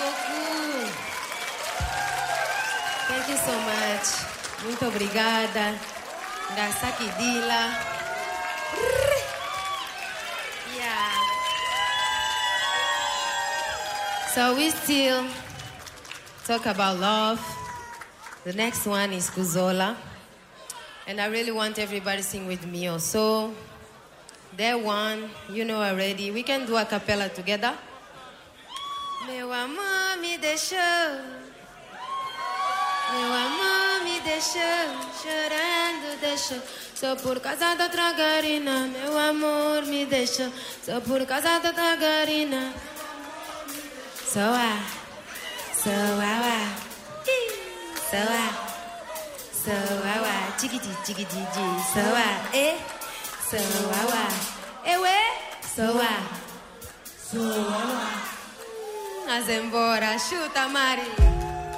beaucoup. Thank you so much. Muito obrigada. Ngasaki Dila. Yeah. So we still talk about love. The next one is Kuzola. And I really want everybody to sing with me also. That one, you know already. We can do a cappella together. Meu amor me deixou. Meu amor me deixou. Chorando deixou. Só por causa da outra garina. Meu amor me deixou. Só por causa da outra garina. So I. Chigidi, chigidi, so I. So I. Vamos embora, chuta, Mari.